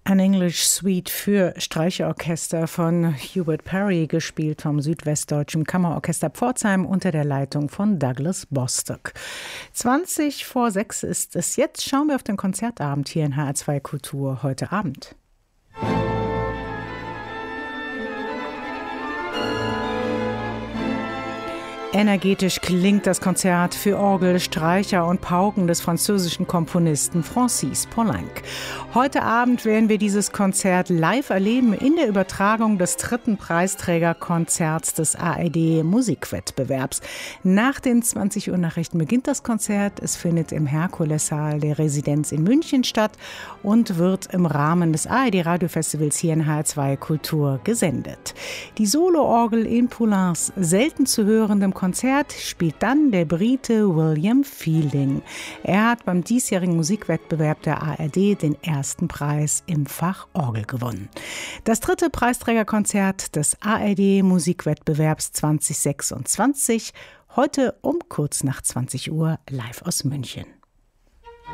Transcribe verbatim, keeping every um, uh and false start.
An English Suite für Streicherorchester von Hubert Parry, gespielt vom Südwestdeutschen Kammerorchester Pforzheim unter der Leitung von Douglas Bostock. zwanzig vor sechs ist es jetzt. Schauen wir auf den Konzertabend hier in H R zwei Kultur heute Abend. Energetisch klingt das Konzert für Orgel, Streicher und Pauken des französischen Komponisten Francis Poulenc. Heute Abend werden wir dieses Konzert live erleben in der Übertragung des dritten Preisträgerkonzerts des A R D-Musikwettbewerbs. Nach den zwanzig Uhr Nachrichten beginnt das Konzert. Es findet im Herkulessaal der Residenz in München statt und wird im Rahmen des A R D-Radiofestivals hier in H R zwei Kultur gesendet. Die Soloorgel in Poulencs selten zu hörendem Konzert Konzert spielt dann der Brite William Fielding. Er hat beim diesjährigen Musikwettbewerb der A R D den ersten Preis im Fach Orgel gewonnen. Das dritte Preisträgerkonzert des A R D-Musikwettbewerbs zwanzig sechsundzwanzig, heute um kurz nach zwanzig Uhr live aus München.